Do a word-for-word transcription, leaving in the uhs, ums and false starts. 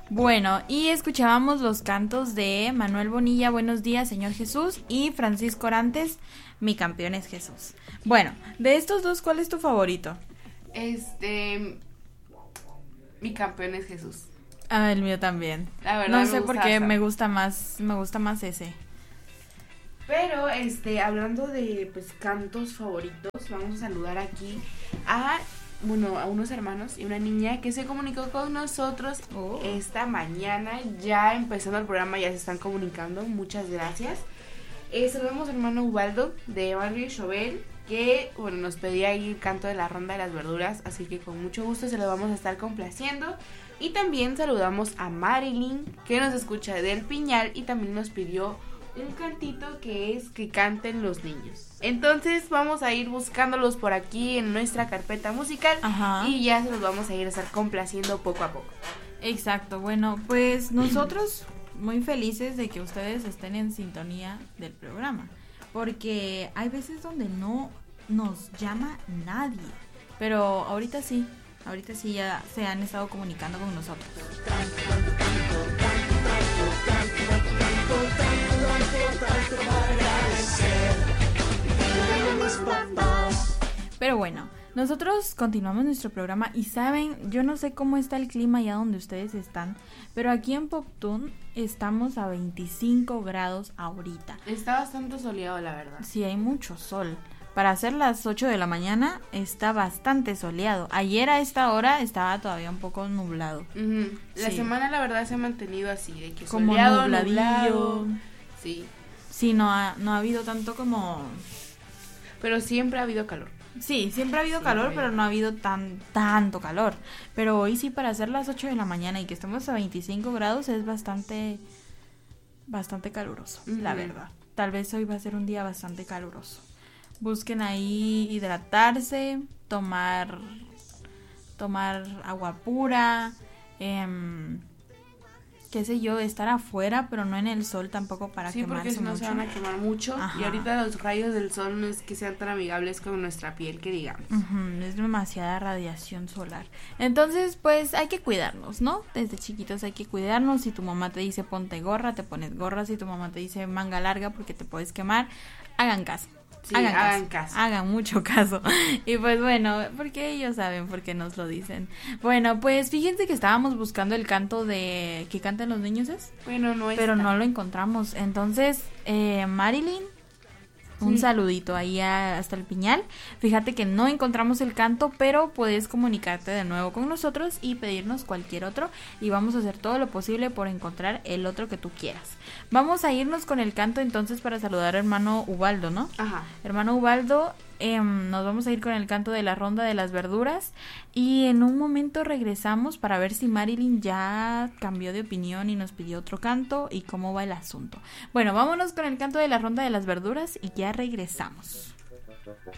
Bueno, y escuchábamos los cantos de Manuel Bonilla, Buenos días, Señor Jesús, y Francisco Orantes, Mi campeón es Jesús. Bueno, de estos dos, ¿cuál es tu favorito? Este, Mi campeón es Jesús. Ah, el mío también. La verdad, no sé por qué me gusta más, me gusta más ese. Pero, este, hablando de, pues, cantos favoritos, vamos a saludar aquí a, bueno, a unos hermanos y una niña que se comunicó con nosotros oh. esta mañana. Ya empezando el programa, ya se están comunicando. Muchas gracias. Eh, saludamos al hermano Ubaldo de Barrio Chobel, que, bueno, nos pedía ahí el canto de la ronda de las verduras, así que con mucho gusto se lo vamos a estar complaciendo. Y también saludamos a Marilyn, que nos escucha del Piñal y también nos pidió un cantito que es Que canten los niños. Entonces vamos a ir buscándolos por aquí en nuestra carpeta musical. Ajá. Y ya se los vamos a ir a estar complaciendo poco a poco. Exacto, bueno, pues nosotros muy felices de que ustedes estén en sintonía del programa, porque hay veces donde no nos llama nadie, pero ahorita sí, ahorita sí ya se han estado comunicando con nosotros. Pero bueno, nosotros continuamos nuestro programa y saben, yo no sé cómo está el clima allá donde ustedes están, pero aquí en Poptún estamos a veinticinco grados ahorita. Está bastante soleado, la verdad. Sí, hay mucho sol. Para hacer las ocho de la mañana está bastante soleado. Ayer a esta hora estaba todavía un poco nublado. Uh-huh. La sí. semana la verdad se ha mantenido así, de que como soleado, nubladillo. nublado. Sí. Sí, no ha, no ha habido tanto como... Pero siempre ha habido calor. Sí, siempre ha habido siempre. calor, pero no ha habido tan tanto calor. Pero hoy sí, para hacer las ocho de la mañana y que estemos a veinticinco grados es bastante, bastante caluroso, uh-huh. la verdad. Tal vez hoy va a ser un día bastante caluroso. Busquen ahí hidratarse, tomar, tomar agua pura, eh, qué sé yo, estar afuera, pero no en el sol tampoco para sí, quemarse porque si no mucho. se van a quemar mucho. Ajá. Y ahorita los rayos del sol no es que sean tan amigables con nuestra piel, que digamos. Uh-huh, es demasiada radiación solar. Entonces, pues hay que cuidarnos, ¿no? Desde chiquitos hay que cuidarnos. Si tu mamá te dice ponte gorra, te pones gorra. Si tu mamá te dice manga larga porque te puedes quemar, hagan caso. Sí, hagan, hagan caso, caso. Hagan mucho caso. Y pues bueno, porque ellos saben por qué nos lo dicen. Bueno, pues fíjense que estábamos buscando el canto de que cantan los niños, ¿es? Bueno, no es. Pero no lo encontramos. Entonces, eh, Marilyn, un sí. saludito ahí a, hasta el Piñal. Fíjate que no encontramos el canto, pero puedes comunicarte de nuevo con nosotros y pedirnos cualquier otro. Y vamos a hacer todo lo posible por encontrar el otro que tú quieras. Vamos a irnos con el canto entonces para saludar a hermano Ubaldo, ¿no? Ajá. Hermano Ubaldo, eh, nos vamos a ir con el canto de la ronda de las verduras. Y en un momento regresamos para ver si Marilyn ya cambió de opinión y nos pidió otro canto y cómo va el asunto. Bueno, vámonos con el canto de la ronda de las verduras y ya regresamos.